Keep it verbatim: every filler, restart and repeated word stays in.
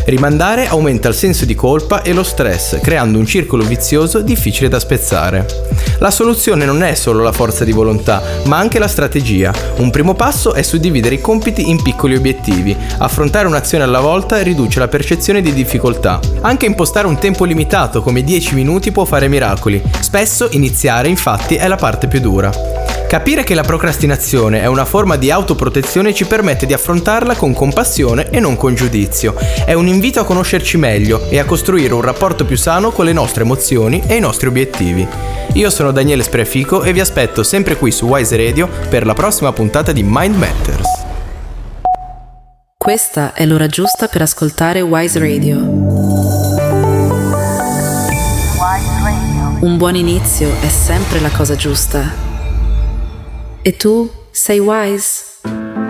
Rimandare aumenta il senso di colpa e lo stress, creando un circolo vizioso difficile da spezzare. La soluzione non è solo la forza di volontà, ma anche la strategia. Un primo passo è suddividere i compiti in piccoli obiettivi. Affrontare un'azione alla volta riduce la percezione di difficoltà. Anche impostare un tempo limitato, come dieci minuti, può fare miracoli. Spesso iniziare, infatti, è la parte più dura. Capire che la procrastinazione è una forma di autoprotezione ci permette di affrontarla con compassione e non con giudizio. È un invito a conoscerci meglio e a costruire un rapporto più sano con le nostre emozioni e i nostri obiettivi. Io sono Daniele Spreafico e vi aspetto sempre qui su Wise Radio per la prossima puntata di Mind Matters. Questa è l'ora giusta per ascoltare Wise Radio. Un buon inizio è sempre la cosa giusta. E tu sei wise?